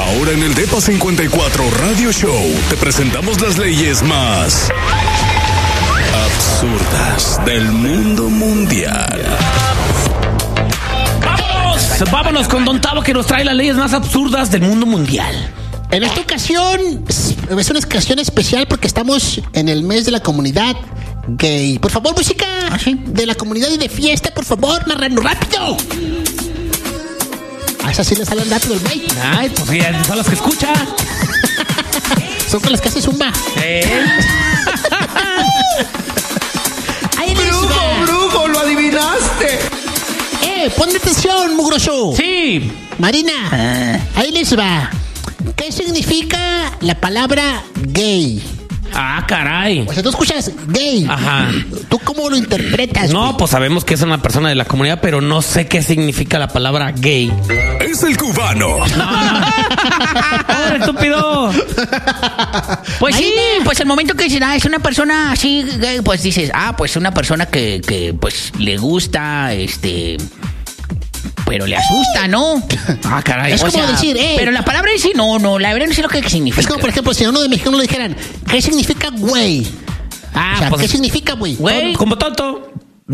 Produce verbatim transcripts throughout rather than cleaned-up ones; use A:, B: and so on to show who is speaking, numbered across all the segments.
A: Ahora en el Depa cincuenta y cuatro Radio Show te presentamos las leyes más absurdas del mundo mundial.
B: ¡Vámonos! Vámonos con Don Tavo, que nos trae las leyes más absurdas del mundo mundial.
C: En esta ocasión es una ocasión especial porque estamos en el mes de la comunidad gay. Por favor, música
B: ¿Ah, sí?
C: de la comunidad y de fiesta, por favor, marrano, rápido. A esas sí le salen rápido el güey.
B: Ay, pues ya son las que escucha.
C: Son con las que hace zumba.
B: ¿Eh?
C: Ahí les
D: ¡Brujo,
C: va.
D: brujo! ¡Lo adivinaste!
C: Eh, ponle atención, mugroso.
B: Sí.
C: Marina,
B: Ah.
C: ahí les va. ¿Qué significa la palabra gay?
B: Ah, caray.
C: O sea, tú escuchas gay.
B: Ajá.
C: ¿Tú cómo lo interpretas?
B: No,
C: güey?
B: pues sabemos que es una persona de la comunidad, pero no sé qué significa la palabra gay.
A: Es el cubano.
B: ¡Oh, estúpido!
E: Pues sí,
C: Marina.
E: pues el momento que dicen, ah, es una persona así, gay, pues dices, ah, pues una persona que, que pues le gusta, este, pero le asusta, ¿no?
B: Ah, caray.
C: Es
E: O
C: como
E: sea,
C: decir, eh.
E: pero la palabra en sí, no, no, la verdad no sé lo que significa.
C: Es como, por ejemplo, si a uno de mexicanos le dijeran, ¿qué significa güey?
B: Ah,
C: O sea,
B: pues
C: ¿qué significa güey?
E: Güey.
B: como tonto.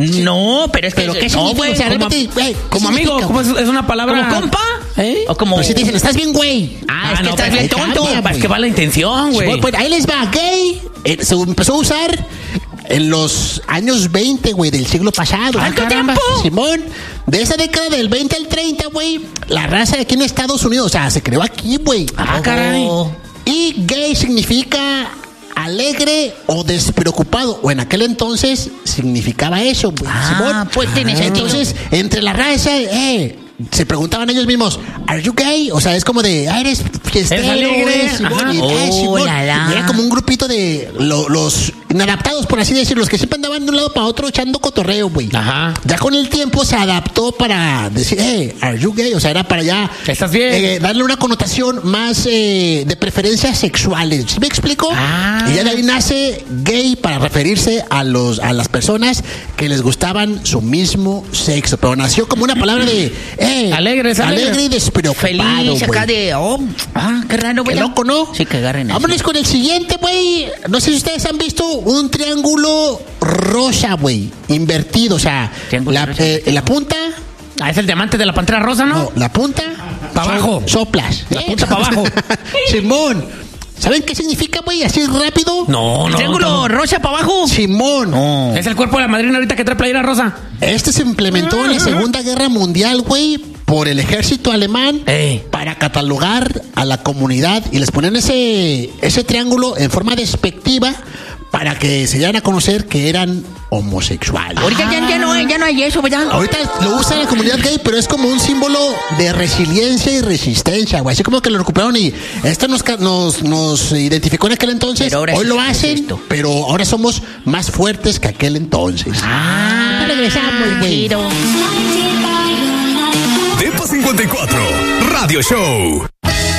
E: No, pero es que...
C: ¿Pero qué
E: no,
C: significa?
E: güey,
C: O sea,
B: como,
C: realmente, güey, ¿qué
B: como amigo,
C: significa,
B: como es, es una palabra.
E: ¿Como compa?
B: ¿Eh?
E: O como...
C: Pero si te dicen, estás bien güey.
E: Ah, es que
B: no,
E: estás
B: pero
E: bien
C: ahí
E: tonto.
C: cambia,
B: Es
C: güey.
B: que va la intención, güey.
C: Pues, pues, ahí les va, gay. eh, se empezó a usar en los años veinte, güey, del siglo pasado.
E: ¿Cuánto
C: Ah, caramba.
E: tiempo?
C: Simón, de esa década del veinte al treinta, güey, la raza de aquí en Estados Unidos, o sea, se creó aquí, güey.
B: Ah, caray.
C: Y gay significa alegre o despreocupado, o en aquel entonces significaba eso, güey.
E: Ah,
C: Simón.
E: pues tiene sentido.
C: Entonces, entre la raza, eh, se preguntaban ellos mismos, ¿Are you gay? O sea, es como de, ah, eres fiestero,
B: ¿Eres alegre?
C: güey, Simón,
B: Ajá.
C: y,
E: Oh,
C: eh, Simón.
E: la, la.
C: Y era como un grupito de lo- los inadaptados, por así decirlo, los que siempre andaban de un lado para otro echando cotorreo, güey.
B: Ajá.
C: Ya con el tiempo se adaptó para decir, eh, ¿are you gay? O sea, era para ya
B: ¿Estás bien?
C: eh, darle una connotación más eh, de preferencias sexuales. ¿Sí me explico?
B: Ah.
C: Y ya de ahí nace gay para referirse a los a las personas que les gustaban su mismo sexo. Pero nació como una palabra de eh,
B: Alegre, es alegre.
C: alegre y despreocupado.
E: Feliz acá
C: güey.
E: de, oh, ah, qué raro,
C: Qué
E: güey.
C: loco, ¿no?
E: Sí, que agarren eso.
C: Vámonos con el siguiente, güey. No sé si ustedes han visto un triángulo rosa, güey. Invertido, o sea,
E: Triángulo
C: la,
E: rosa.
C: eh, la punta,
B: Ah, es el diamante de la pantera rosa, ¿no?
C: no, la punta
B: Pa' abajo.
C: so- soplas.
B: La punta pa' abajo.
C: Simón. ¿Saben qué significa, güey? Así rápido.
B: No, no.
E: Triángulo rosa para abajo.
C: Simón.
E: No.
B: Es el cuerpo de la madrina ahorita que trae playera rosa.
C: Este se implementó en la Segunda Guerra Mundial, güey, por el ejército alemán
B: Ey.
C: para catalogar a la comunidad y les ponían ese, ese triángulo en forma despectiva para que se dieran a conocer que eran homosexuales.
E: Ahorita ya, ya no hay, ya no hay eso, ¿verdad?
C: Ahorita lo usa la comunidad gay, pero es como un símbolo de resiliencia y resistencia, güey. Así como que lo recuperaron y esto nos, ca- nos, nos identificó en aquel entonces.
E: Pero ahora
C: Hoy
E: sí
C: lo
E: es
C: hacen,
E: esto.
C: pero ahora somos más fuertes que aquel entonces.
E: Ah,
C: regresamos, güey.
E: giro.
A: Depa cincuenta y cuatro Radio Show.